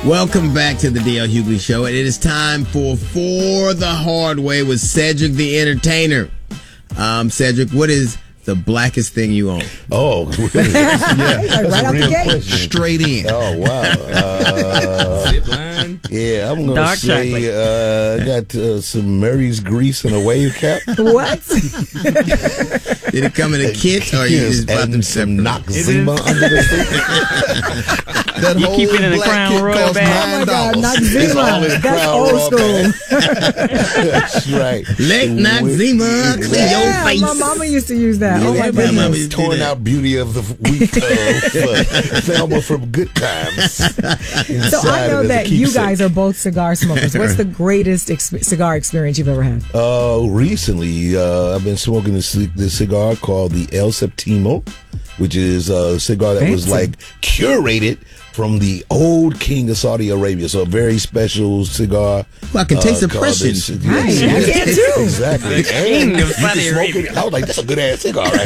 Welcome back to the D.L. Hughley Show. It is time for the Hard Way with Cedric the Entertainer. Cedric, what is the blackest thing you own? Oh, yeah. Right out the gate. Straight in. Oh, wow. Zipline. Yeah, I'm going to Dark say I got some Murray's grease and a wave cap. What? Did it come in a kit, or you just bought them some separate? Noxzema under the seat? That You whole keep it in the black Crown kit Royal costs bag. Oh, my God, $9. It's all in Noxzema. the That's Crown old Royal school. That's right. Let Noxzema clean your Yeah, face. my mama used to use that. Oh, my Yeah, my mama goodness. used to do Torn that. out beauty of the week Thelma from Good Times. So I know that you guys are both cigar smokers. What's the greatest cigar experience you've ever had? Recently, I've been smoking this cigar called the El Septimo, which is a cigar that was Fancy. like curated from the old king of Saudi Arabia. So a very special cigar. Well, I can taste the called pressure. this- Right, I can too. Exactly. The king And of you Saudi can smoke Arabia. it. I was like, that's a good ass cigar right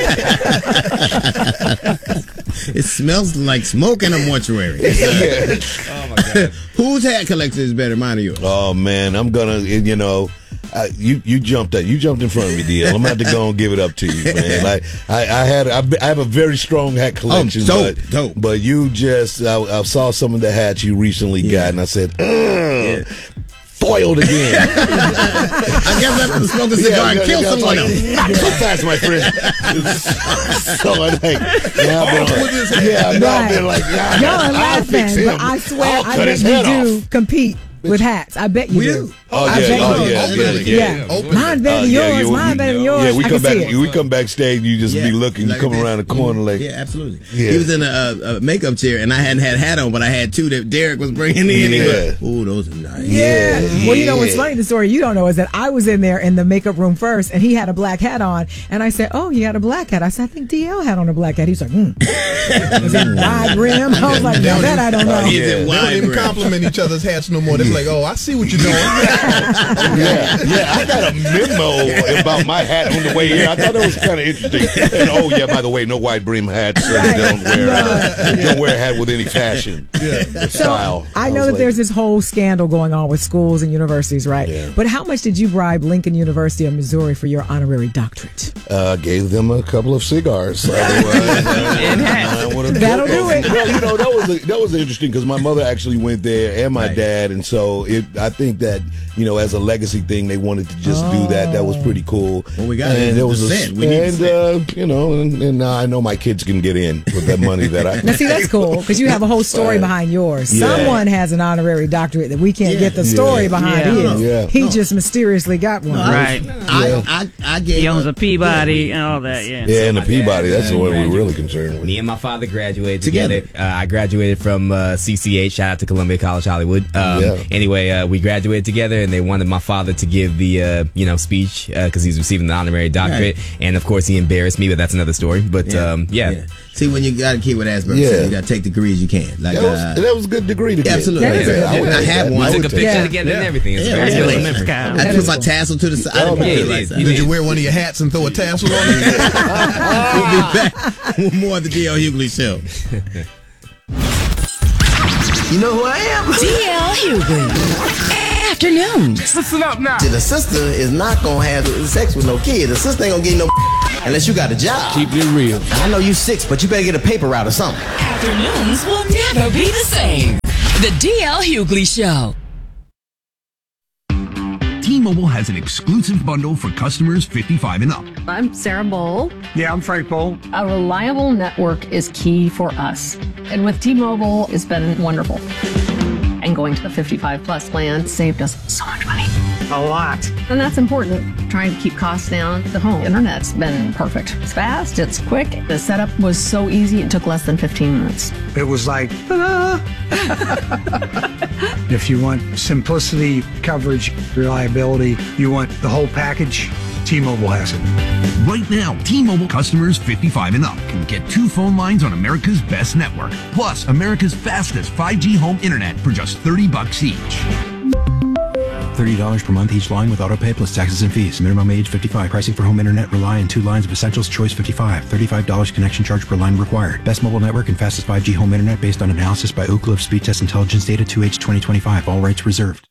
here. It smells like smoke in a mortuary. Oh my God. Whose hat collection is better, mine or yours? Oh man, I'm gonna, you jumped in front of me, DL. I'm gonna have to go and give it up to you, man. I have a very strong hat collection, dope. but you just, I saw some of the hats you recently got, and I said, foiled again. I guess I have to smoke a cigar and kill someone else. Not so fast, my friend. So I'm like, I've been like, Y'all are laughing, but I swear I bet you do compete with hats. I bet you do. Oh I bet you do. yeah. Mine better than yours. Mine better than yours. Yeah, we I come can see back. it. We come backstage. You just be looking. You like come this. around the corner like. Yeah, absolutely. Yeah. He was in a makeup chair, and I hadn't had a hat on, but I had two that Derek was bringing in. He Yeah. goes, "Ooh, those are nice." Yeah. Well, you know what's funny? The story you don't know is that I was in there in the makeup room first, and he had a black hat on, and I said, "Oh, you had a black hat." I said, "I think DL had on a black hat." He's like, "Was it wide rim?" I was like, "No, that I don't know." He's in They don't wide even brim. compliment each other's hats no more. They're like, oh, I see what you're doing. Yeah, I got a memo about my hat on the way here. I thought that was kind of interesting. And by the way, no wide brim hats. So don't wear a hat with any fashion or style. I know that there's this whole scandal going on with schools and universities, right? Yeah. But how much did you bribe Lincoln University of Missouri for your honorary doctorate? Gave them a couple of cigars. That'll do it. Well, that was interesting because my mother actually went there and my dad, and so I think that as a legacy thing, they wanted to just do that. That was pretty cool. Well, we got and it. there was We need and now I know my kids can get in with that money that I. Now, see, that's cool because you have a whole story behind yours. Yeah. Someone has an honorary doctorate that we can't get the story behind his. Yeah. He just mysteriously got one. Right. I gave He owns up. a Peabody and all that, yeah. Yeah, and the Peabody. That's the one we're really concerned with. Me and my father graduated together. I graduated from CCH. Shout out to Columbia College Hollywood. Anyway, we graduated together, and they wanted my father to give the speech because he's receiving the honorary doctorate. Right. And of course, he embarrassed me, but that's another story. But yeah. See, when you got to keep what Asperger said, you got to take the degrees you can. Like That was a good degree to get. absolutely. I had one. I took a picture together and everything. It's very good Congratulations, memory. Kyle. I put my tassel to the side. I didn't put it like that. Did you wear one of your hats and throw a tassel on it? We'll be back with more of the D.L. Hughley Show. You know who I am? D.L. Hughley. Afternoons. Listen up now. The sister is not gonna have sex with no kid. The sister ain't gonna get no unless you got a job. Keep it real. I know you 6, but you better get a paper route or something. Afternoons will never be the same. The D.L. Hughley Show. T-Mobile has an exclusive bundle for customers 55 and up. I'm Sarah Bowl. Yeah, I'm Frank Bowl. A reliable network is key for us. And with T-Mobile, it's been wonderful. And going to the 55 plus plan saved us so much money. A lot. And that's important. Trying to keep costs down. The home internet's been perfect. It's fast, it's quick. The setup was so easy, it took less than 15 minutes. It was like, ta-da! If you want simplicity, coverage, reliability, you want the whole package, T-Mobile has it. Right now, T-Mobile customers 55 and up can get 2 phone lines on America's best network, plus America's fastest 5G home internet for just $30 each. $30 per month each line with autopay plus taxes and fees. Minimum age 55. Pricing for home internet rely on 2 lines of Essentials Choice 55. $35 connection charge per line required. Best mobile network and fastest 5G home internet based on analysis by Ookla of Speed Test Intelligence Data 2H 2025. All rights reserved.